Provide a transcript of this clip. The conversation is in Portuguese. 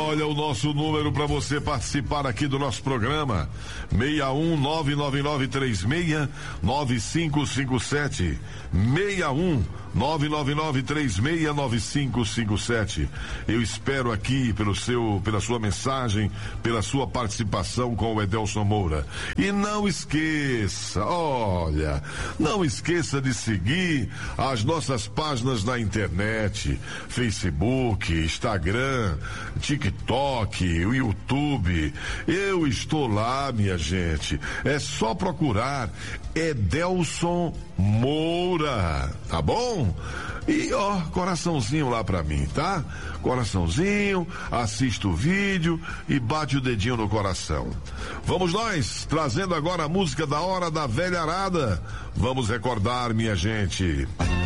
Olha o nosso número para você participar aqui do nosso programa: 61999369557. 61999369557. Eu espero aqui pela sua mensagem, pela sua participação com o Edelson Moura. E não esqueça, não esqueça de seguir as nossas páginas na internet: Facebook, Instagram, TikTok, o YouTube. Eu estou lá, minha gente. É só procurar Edelson Moura, tá bom? E coraçãozinho lá pra mim, tá? Coraçãozinho, assista o vídeo e bate o dedinho no coração. Vamos nós, trazendo agora a música da Hora da Velharada. Vamos recordar, minha gente.